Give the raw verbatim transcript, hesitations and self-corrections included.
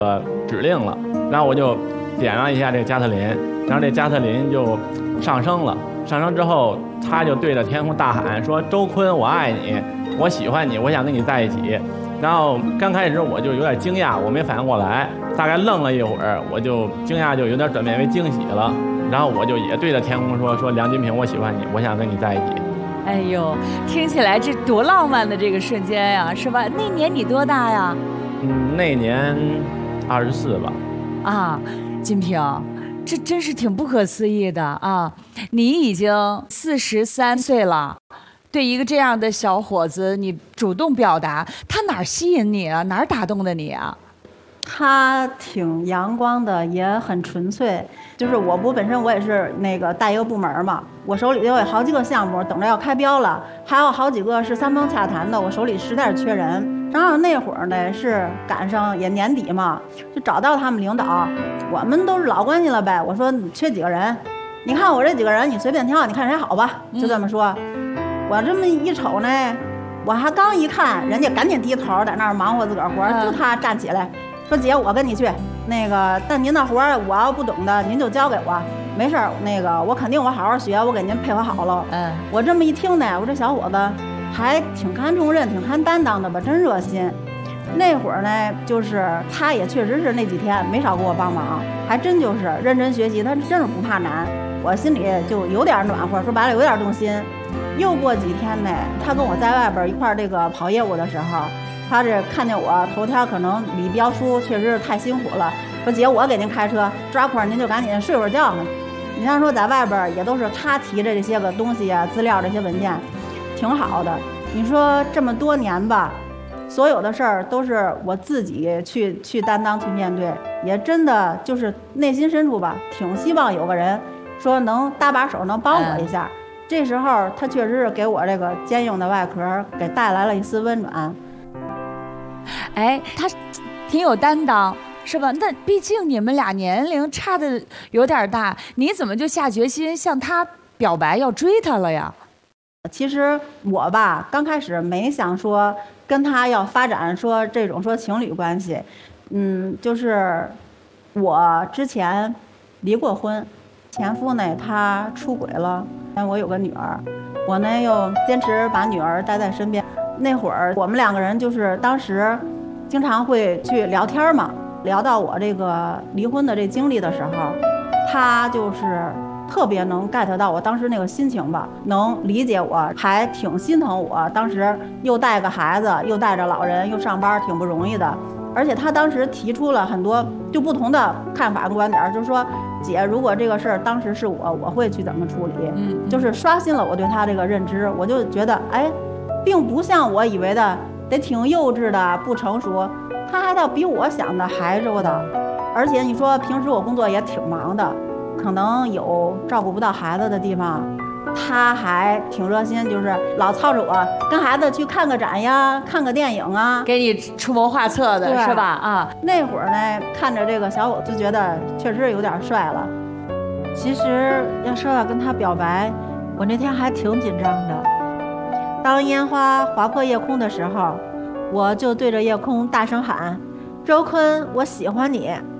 呃指令了，然后我就点了一下这个加特林，然后这加特林就上升了，上升之后他就对着天空大喊说：“周坤，我爱你，我喜欢你，我想跟你在一起。”然后刚开始我就有点惊讶，我没反应过来，大概愣了一会儿，我就惊讶就有点转变为惊喜了，然后我就也对着天空说：“说梁金平，我喜欢你，我想跟你在一起。” 哎呦，听起来这多浪漫的这个瞬间呀，是吧？那年你多大呀？ 嗯，那年二十四吧。 啊，金平，这真是挺不可思议的啊！你已经四十三岁了，对一个这样的小伙子，你主动表达，他哪儿吸引你啊？哪儿打动的你啊？ 他挺阳光的，也很纯粹。就是我不本身我也是那个带一个部门嘛，我手里就有好几个项目等着要开标了，还有好几个是三方洽谈的，我手里实在是缺人。正好那会儿呢是赶上也年底嘛，就找到他们领导，我们都是老关系了呗。我说你缺几个人？你看我这几个人，你随便挑，你看谁好吧？就这么说。嗯、我这么一瞅呢，我还刚一看，人家赶紧低头在那儿忙活自个儿活，嗯、就他站起来。说姐，我跟你去，那个，但您的活儿我要不懂的，您就交给我，没事儿，那个我肯定我好好学，我给您配合好了。嗯，我这么一听呢，我这小伙子还挺看重任，挺看担当的吧，真热心。那会儿呢，就是他也确实是那几天没少给我帮忙，还真就是认真学习，他真是不怕难，我心里就有点暖和，说白了有点动心。又过几天呢，他跟我在外边一块儿这个跑业务的时候。他这看见我头天可能理标书确实是太辛苦了，说姐我给您开车，抓块您就赶紧睡会儿觉。你像说在外边也都是他提着这些个东西啊资料这些文件，挺好的。你说这么多年吧，所有的事儿都是我自己去去担当去面对，也真的就是内心深处吧，挺希望有个人说能搭把手能帮我一下。嗯、这时候他确实是给我这个坚硬的外壳给带来了一丝温暖。 哎，他挺有担当，是吧？那毕竟你们俩年龄差的有点大，你怎么就下决心向他表白，要追他了呀？ 其实我吧，刚开始没想说跟他要发展说这种说情侣关系，嗯，就是我之前离过婚，前夫呢他出轨了，我有个女儿，我呢又坚持把女儿带在身边。那会儿我们两个人就是当时经常会去聊天嘛，聊到我这个离婚的这经历的时候，他就是特别能 get 到我当时那个心情吧，能理解我，还挺心疼我当时又带个孩子又带着老人又上班挺不容易的。而且他当时提出了很多就不同的看法跟观点，就是说姐，如果这个事儿当时是我我会去怎么处理，嗯，就是刷新了我对他这个认知。我就觉得哎，并不像我以为的得挺幼稚的不成熟，他还倒比我想的还周到。而且你说平时我工作也挺忙的，可能有照顾不到孩子的地方，他还挺热心，就是老操着我跟孩子去看个展呀，看个电影啊， 给你出谋划策的是吧？啊， 那会儿呢，看着这个小伙就觉得确实有点帅了。其实要说要跟他表白，我那天还挺紧张的。当烟花划破夜空的时候，我就对着夜空大声喊：周坤，我喜欢你。